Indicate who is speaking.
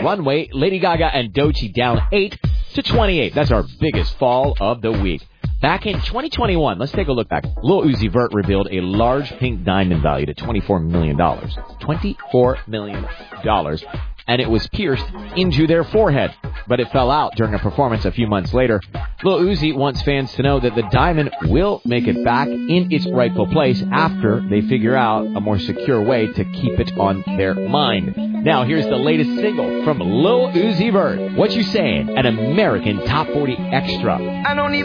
Speaker 1: Runway, Lady Gaga and Doechii down 8 to 28. That's our biggest fall of the week. Back in 2021, let's take a look back. Lil Uzi Vert revealed a large pink diamond valued at $24 million. $24 million. And it was pierced into their forehead. But it fell out during a performance a few months later. Lil Uzi wants fans to know that the diamond will make it back in its rightful place after they figure out a more secure way to keep it on their mind. Now, here's the latest single from Lil Uzi Vert. What You Saying? An American Top 40 Extra.